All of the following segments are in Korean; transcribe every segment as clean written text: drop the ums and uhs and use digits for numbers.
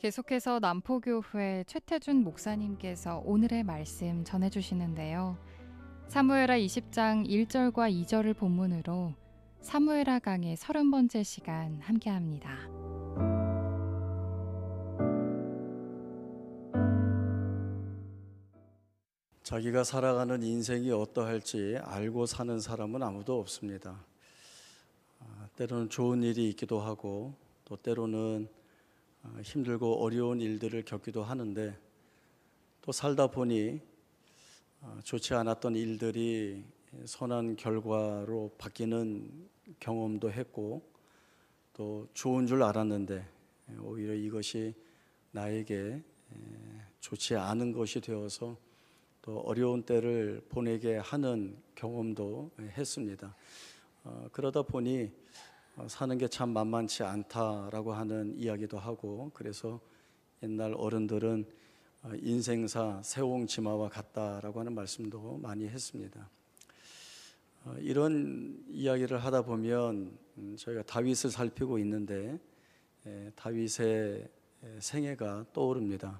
계속해서 남포교회 최태준 목사님께서 오늘의 말씀 전해주시는데요. 사무엘하 20장 1절과 2절을 본문으로 사무엘하 강의 30번째 시간 함께합니다. 자기가 살아가는 인생이 어떠할지 알고 사는 사람은 아무도 없습니다. 때로는 좋은 일이 있기도 하고 또 때로는 힘들고 어려운 일들을 겪기도 하는데 또 살다 보니 좋지 않았던 일들이 선한 결과로 바뀌는 경험도 했고 또 좋은 줄 알았는데 오히려 이것이 나에게 좋지 않은 것이 되어서 또 어려운 때를 보내게 하는 경험도 했습니다. 그러다 보니 사는 게 참 만만치 않다라고 하는 이야기도 하고, 그래서 옛날 어른들은 인생사 세옹지마와 같다라고 하는 말씀도 많이 했습니다. 이런 이야기를 하다 보면 저희가 다윗을 살피고 있는데 다윗의 생애가 떠오릅니다.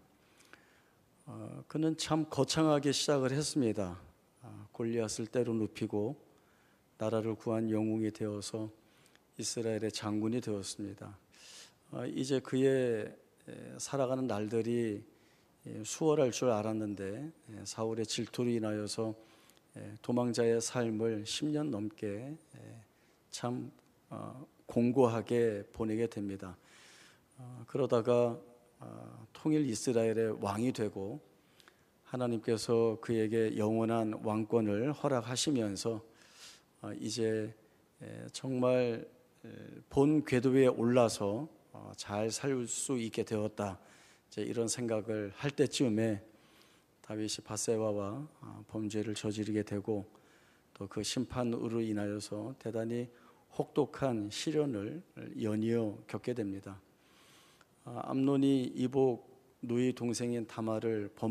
그는 참 거창하게 시작을 했습니다. 골리앗을 때로 눕히고 나라를 구한 영웅이 되어서 이스라엘의 장군이 되었습니다. 이제 그의 살아가는 날들이 수월할 줄 알았는데 사울의 질투로 인하여서 도망자의 삶을 10년 넘게 참 공고하게 보내게 됩니다. 그러다가 통일 이스라엘의 왕이 되고 하나님께서 그에게 영원한 왕권을 허락하시면서 이제 정말 본 궤도에 올라서 잘 살 수 있게 되었다, 이런 생각을 할 때쯤에 다윗이 밧세바와 범죄를 저지르게 되고 또 그 심판으로 인하여서 대단히 혹독한 시련을 연이어 겪게 됩니다. 암논이 이복 누이 동생인 다말을